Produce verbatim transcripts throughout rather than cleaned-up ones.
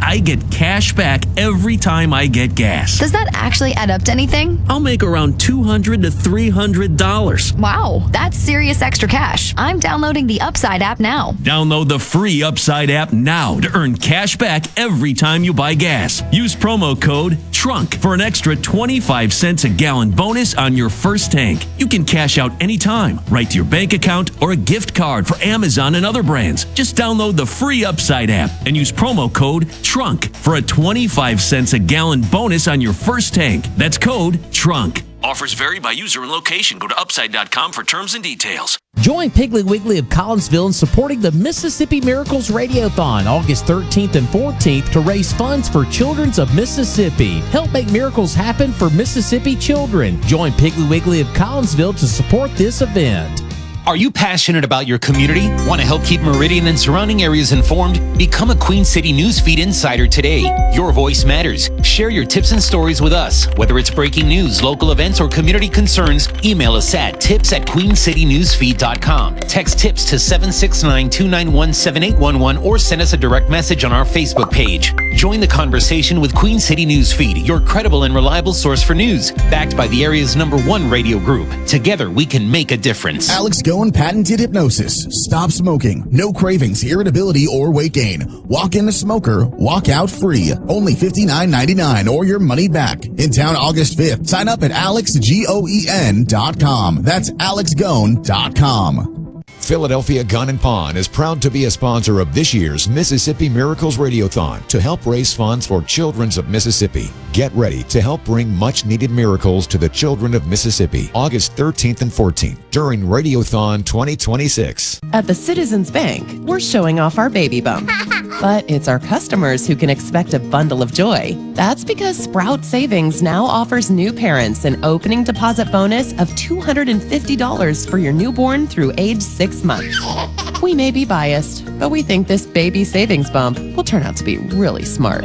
I get cash back every time I get gas. Does that actually add up to anything? I'll make around two hundred to three hundred dollars. Wow, that's serious extra cash. I'm downloading the Upside app now. Download the free Upside app now to earn cash back every time you buy gas. Use promo code TRUNK for an extra twenty-five cents a gallon bonus on your first tank. You can cash out anytime, right to your bank account or a gift card for Amazon and other brands. Just download the free Upside app and use promo code TRUNK for a twenty-five cents a gallon bonus on your first tank. That's code TRUNK. Offers vary by user and location. Go to upside dot com for terms and details. Join Piggly Wiggly of Collinsville in supporting the Mississippi Miracles Radiothon August thirteenth and fourteenth to raise funds for Children's of Mississippi. Help make miracles happen for Mississippi children. Join Piggly Wiggly of Collinsville to support this event. Are you passionate about your community? Want to help keep Meridian and surrounding areas informed? Become a Queen City Newsfeed Insider today. Your voice matters. Share your tips and stories with us. Whether it's breaking news, local events, or community concerns, email us at tips at queen city newsfeed dot com. Text tips to seven six nine, two nine one, seven eight one one or send us a direct message on our Facebook page. Join the conversation with Queen City Newsfeed, your credible and reliable source for news, backed by the area's number one radio group. Together, we can make a difference. Alex Goen patented hypnosis. Stop smoking. No cravings, irritability, or weight gain. Walk in a smoker, walk out free. Only fifty-nine ninety-nine or your money back. In town August fifth. Sign up at alex goen dot com. That's alex goen dot com. Philadelphia Gun and Pawn is proud to be a sponsor of this year's Mississippi Miracles Radiothon to help raise funds for Children's of Mississippi. Get ready to help bring much-needed miracles to the children of Mississippi August thirteenth and fourteenth during Radiothon twenty twenty-six. At the Citizens Bank, we're showing off our baby bump. But it's our customers who can expect a bundle of joy. That's because Sprout Savings now offers new parents an opening deposit bonus of two hundred fifty dollars for your newborn through age six months. We may be biased, but we think this baby savings bump will turn out to be really smart.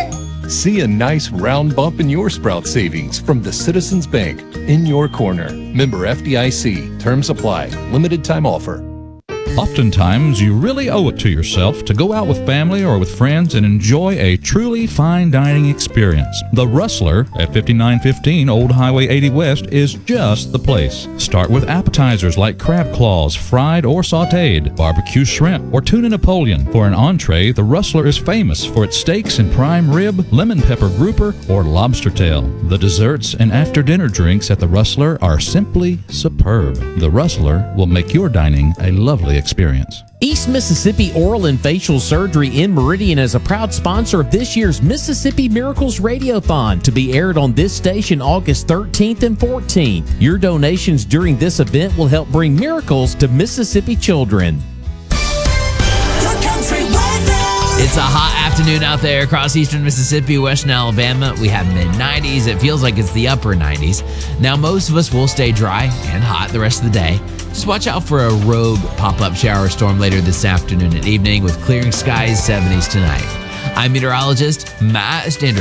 See a nice round bump in your Sprout savings from the Citizens Bank in your corner. Member F D I C. Terms apply. Limited time offer. Oftentimes, you really owe it to yourself to go out with family or with friends and enjoy a truly fine dining experience. The Rustler at fifty-nine fifteen Old Highway eighty West is just the place. Start with appetizers like crab claws, fried or sautéed, barbecue shrimp, or tuna Napoleon. For an entree, the Rustler is famous for its steaks and prime rib, lemon pepper grouper, or lobster tail. The desserts and after-dinner drinks at the Rustler are simply superb. The Rustler will make your dining a lovely experience. East Mississippi Oral and Facial Surgery in Meridian is a proud sponsor of this year's Mississippi Miracles Radiothon to be aired on this station August thirteenth and fourteenth. Your donations during this event will help bring miracles to Mississippi children. It's a hot afternoon out there across eastern Mississippi, western Alabama. We have mid nineties. It feels like it's the upper nineties. Now, most of us will stay dry and hot the rest of the day. Just watch out for a rogue pop-up shower storm later this afternoon and evening with clearing skies, seventies tonight. I'm meteorologist Matt Standard.